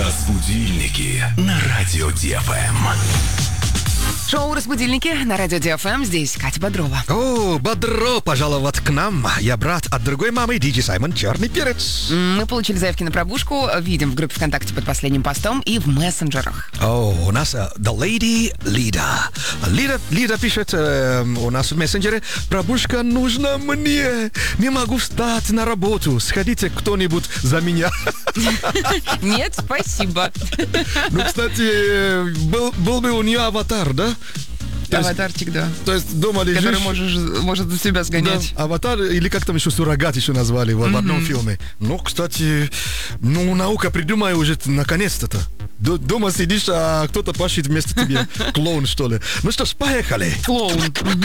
Разбудильники на радио ДФМ. Шоу «Разбудильники» на радио ДФМ. Здесь Катя Бодрова. О, Бодро пожаловать к нам. Я брат от другой мамы, Диджей Саймон Черный Перец. Мы получили заявки на пробужку. Видим в группе ВКонтакте под последним постом и в мессенджерах. О, у нас The Lady Лида. Лида пишет у нас в мессенджере: пробужка нужна мне. Не могу встать на работу. Сходите кто-нибудь за меня. Нет, спасибо. Ну, кстати, был бы у нее аватар, да? Аватарчик, да. То есть дома лежишь... Который может за себя сгонять. Да, аватар, или как там еще суррогат еще назвали в одном фильме. Ну, кстати, наука придумай уже наконец-то. Дома сидишь, а кто-то пашет вместо тебя. Клоун, что ли. Ну что ж, поехали. Клоун.